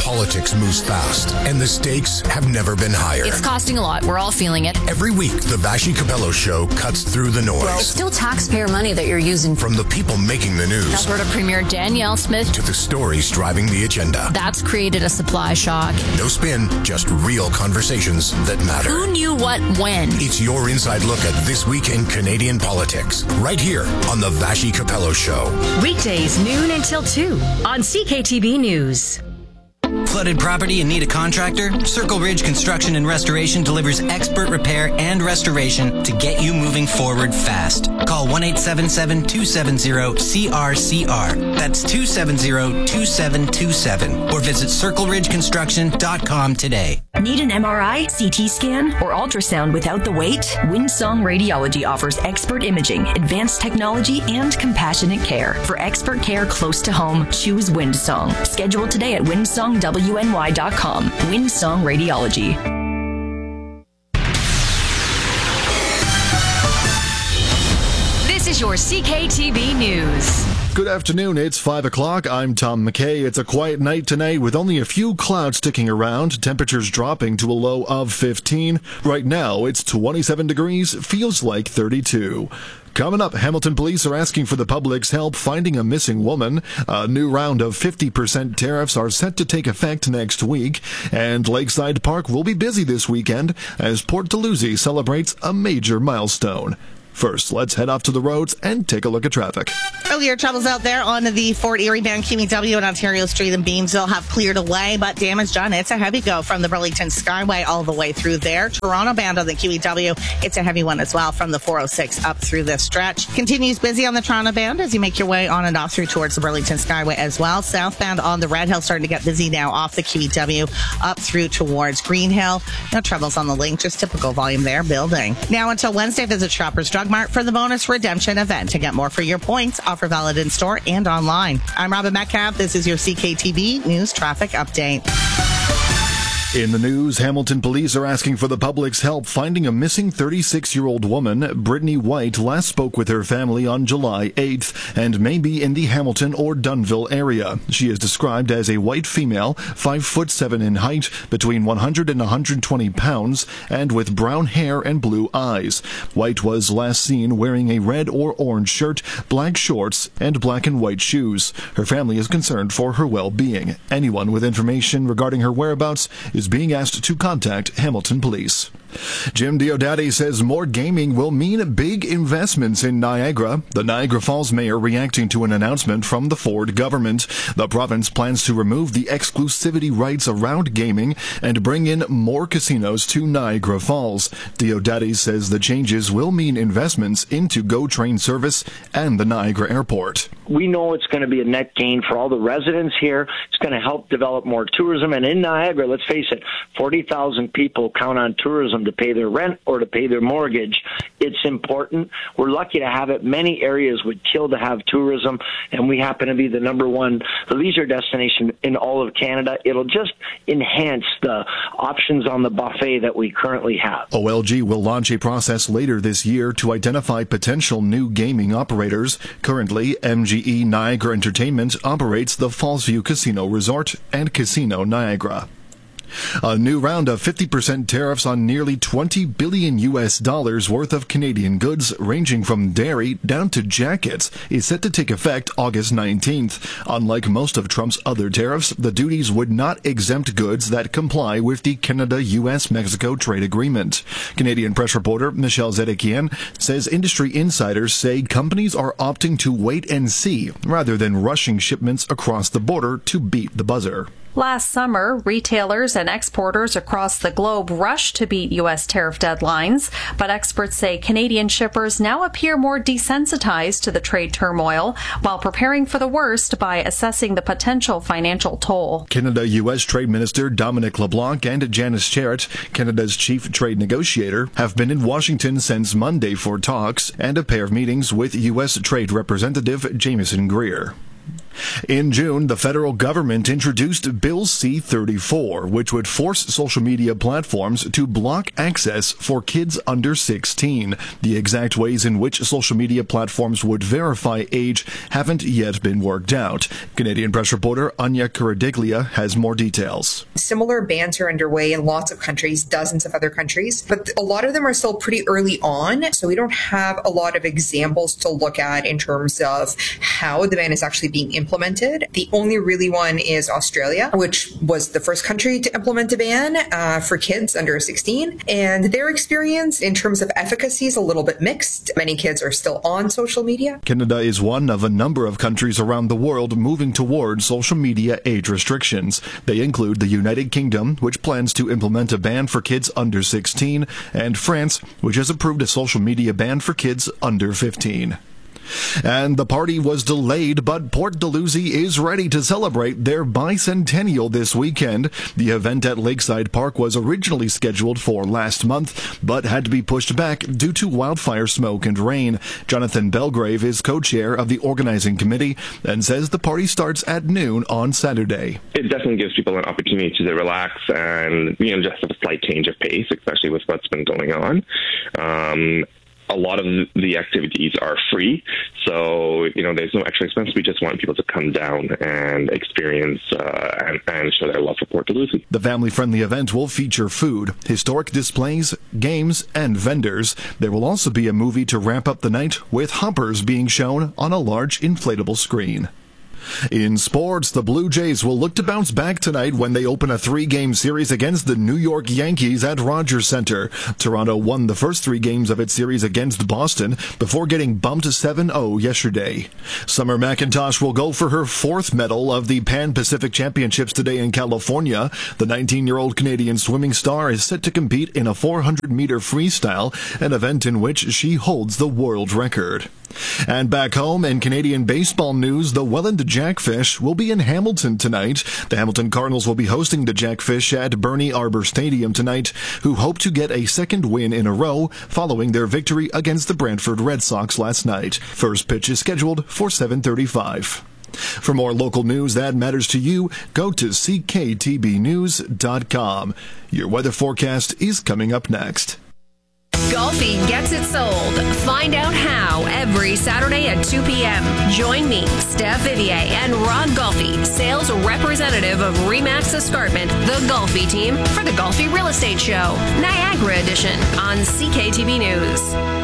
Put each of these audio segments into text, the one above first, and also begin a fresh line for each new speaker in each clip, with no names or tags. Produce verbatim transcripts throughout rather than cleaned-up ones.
Politics moves fast, and the stakes have never been higher.
It's costing a lot. We're all feeling it.
Every week, the Vassy Capello Show cuts through the noise.
Well, it's still taxpayer money that you're using.
From the people making the news.
Alberta Premier Danielle Smith.
To the stories driving the agenda.
That's created a supply shock.
No spin, just real conversations that matter.
Who knew what when?
It's your inside look at this week in Canadian politics. Right here on the Vassy Capello Show.
Weekdays, noon until two on C K T B News.
Flooded property and need a contractor? Circle Ridge Construction and Restoration delivers expert repair and restoration to get you moving forward fast. Call one eight seven seven, two seven zero, C R C R. That's two seven zero, two seven two seven. Or visit circle ridge construction dot com today.
Need an M R I, C T scan, or ultrasound without the wait? Windsong Radiology offers expert imaging, advanced technology, and compassionate care. For expert care close to home, choose Windsong. Schedule today at windsong w n y dot com. Windsong Radiology. This is your C K T B News.
Good afternoon, it's five o'clock. I'm Tom McKay. It's a quiet night tonight with only a few clouds sticking around, temperatures dropping to a low of fifteen. Right now, it's twenty-seven degrees, feels like thirty-two. Coming up, Hamilton police are asking for the public's help finding a missing woman. A new round of fifty percent tariffs are set to take effect next week, and Lakeside Park will be busy this weekend as Port Dalhousie celebrates a major milestone. First, let's head off to the roads and take a look at traffic.
Earlier troubles out there on the Fort Erie bound Q E W and Ontario Street and Beamsville have cleared away, but damage done. It's a heavy go from the Burlington Skyway all the way through there. Toronto bound on the Q E W, it's a heavy one as well from the four oh six up through this stretch. Continues busy on the Toronto bound as you make your way on and off through towards the Burlington Skyway as well. Southbound on the Red Hill starting to get busy now off the Q E W up through towards Green Hill. No troubles on the link, just typical volume there building. Now until Wednesday, visit Shoppers Drug Mart for the bonus redemption event. To get more for your points, offer valid in store and online. I'm Robin Metcalf. This is your C K T B News Traffic Update.
In the news, Hamilton police are asking for the public's help finding a missing thirty-six-year-old woman. Brittany White last spoke with her family on July eighth and may be in the Hamilton or Dunnville area. She is described as a white female, five foot seven in height, between one hundred and one hundred twenty pounds, and with brown hair and blue eyes. White was last seen wearing a red or orange shirt, black shorts, and black and white shoes. Her family is concerned for her well-being. Anyone with information regarding her whereabouts is being asked to contact Hamilton Police. Jim Diodati says more gaming will mean big investments in Niagara. The Niagara Falls mayor reacting to an announcement from the Ford government. The province plans to remove the exclusivity rights around gaming and bring in more casinos to Niagara Falls. Diodati says the changes will mean investments into GO Train service and the Niagara Airport.
We know it's going to be a net gain for all the residents here. It's going to help develop more tourism. And in Niagara, let's face it, forty thousand people count on tourism to pay their rent or to pay their mortgage. It's important. We're lucky to have it. Many areas would kill to have tourism, and we happen to be the number one leisure destination in all of Canada. It'll just enhance the options on the buffet that we currently have.
O L G will launch a process later this year to identify potential new gaming operators. Currently, M G E Niagara Entertainment operates the Fallsview Casino Resort and Casino Niagara. A new round of fifty percent tariffs on nearly twenty billion U S dollars worth of Canadian goods, ranging from dairy down to jackets, is set to take effect August nineteenth. Unlike most of Trump's other tariffs, the duties would not exempt goods that comply with the Canada-U S Mexico trade agreement. Canadian press reporter Michelle Zedekian says industry insiders say companies are opting to wait and see rather than rushing shipments across the border to beat the buzzer.
Last summer, retailers and exporters across the globe rushed to beat U S tariff deadlines, but experts say Canadian shippers now appear more desensitized to the trade turmoil while preparing for the worst by assessing the potential financial toll.
Canada-U S Trade Minister Dominic LeBlanc and Janice Charrett, Canada's chief trade negotiator, have been in Washington since Monday for talks and a pair of meetings with U S Trade Representative Jameson Greer. In June, the federal government introduced Bill C thirty-four, which would force social media platforms to block access for kids under sixteen. The exact ways in which social media platforms would verify age haven't yet been worked out. Canadian Press reporter Anya Karadiglia has more details.
Similar bans are underway in lots of countries, dozens of other countries, but a lot of them are still pretty early on, so we don't have a lot of examples to look at in terms of how the ban is actually being implemented. implemented. The only really one is Australia, which was the first country to implement a ban uh, for kids under sixteen. And their experience in terms of efficacy is a little bit mixed. Many kids are still on social media.
Canada is one of a number of countries around the world moving toward social media age restrictions. They include the United Kingdom, which plans to implement a ban for kids under sixteen, and France, which has approved a social media ban for kids under fifteen. And the party was delayed, but Port Dalhousie is ready to celebrate their bicentennial this weekend. The event at Lakeside Park was originally scheduled for last month, but had to be pushed back due to wildfire smoke and rain. Jonathan Belgrave is co-chair of the organizing committee and says the party starts at noon on Saturday.
It definitely gives people an opportunity to relax and, you know, just have a slight change of pace, especially with what's been going on. Um, A lot of the activities are free, so, you know, there's no extra expense. We just want people to come down and experience uh, and, and show their love for Port Dalhousie.
The family-friendly event will feature food, historic displays, games, and vendors. There will also be a movie to wrap up the night, with hoppers being shown on a large inflatable screen. In sports, the Blue Jays will look to bounce back tonight when they open a three-game series against the New York Yankees at Rogers Center. Toronto won the first three games of its series against Boston before getting bumped seven oh yesterday. Summer McIntosh will go for her fourth medal of the Pan-Pacific Championships today in California. The nineteen-year-old Canadian swimming star is set to compete in a four hundred meter freestyle, an event in which she holds the world record. And back home in Canadian baseball news, the Welland Jackfish will be in Hamilton tonight. The Hamilton Cardinals will be hosting the Jackfish at Bernie Arbor Stadium tonight, who hope to get a second win in a row following their victory against the Brantford Red Sox last night. First pitch is scheduled for seven thirty-five. For more local news that matters to you, go to c k t b news dot com. Your weather forecast is coming up next.
Golfi gets it sold. Find out how every Saturday at two p.m. Join me, Steph Vivier, and Rod Golfi, sales representative of Remax Escarpment, the Golfi team, for the Golfi Real Estate Show, Niagara Edition, on C K T V News.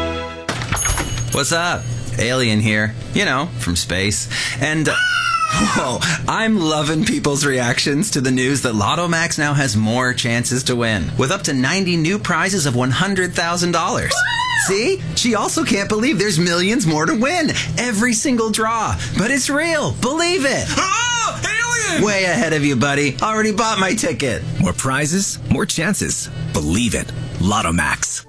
What's up? Alien here. You know, from space. And... Uh, Whoa, I'm loving people's reactions to the news that Lotto Max now has more chances to win, with up to ninety new prizes of one hundred thousand dollars. See? She also can't believe there's millions more to win. Every single draw. But it's real. Believe it. Oh, alien! Way ahead of you, buddy. Already bought my ticket.
More prizes, more chances. Believe it. Lotto Max.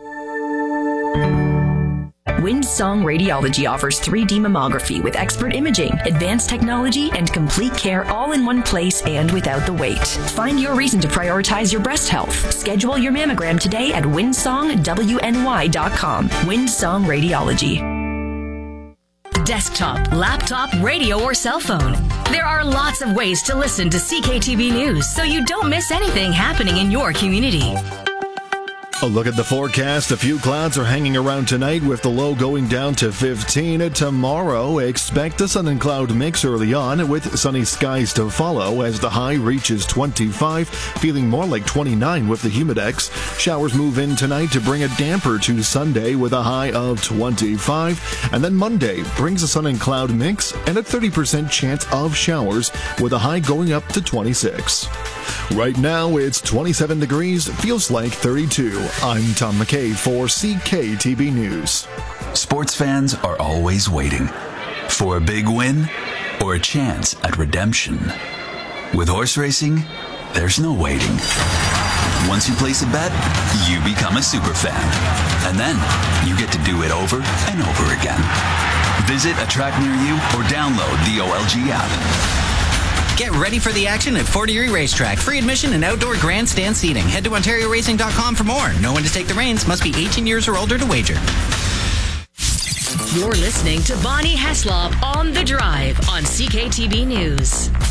Windsong Radiology offers three D mammography with expert imaging, advanced technology, and complete care all in one place and without the wait. Find your reason to prioritize your breast health. Schedule your mammogram today at windsong w n y dot com. Windsong Radiology.
Desktop, laptop, radio, or cell phone. There are lots of ways to listen to C K T V News so you don't miss anything happening in your community.
A look at the forecast. A few clouds are hanging around tonight with the low going down to fifteen. Tomorrow, expect a sun and cloud mix early on with sunny skies to follow as the high reaches twenty-five, feeling more like twenty-nine with the humidex. Showers move in tonight to bring a damper to Sunday with a high of twenty-five. And then Monday brings a sun and cloud mix and a thirty percent chance of showers with a high going up to twenty-six. Right now, it's twenty-seven degrees, feels like thirty-two. I'm Tom McKay for C K T V News.
Sports fans are always waiting for a big win or a chance at redemption. With horse racing, there's no waiting. Once you place a bet, you become a super fan. And then you get to do it over and over again. Visit a track near you or download the O L G app.
Get ready for the action at Fort Erie Racetrack. Free admission and outdoor grandstand seating. Head to ontario racing dot com for more. Know when to take the reins. Must be eighteen years or older to wager.
You're listening to Bonnie Heslop on The Drive on C K T B News.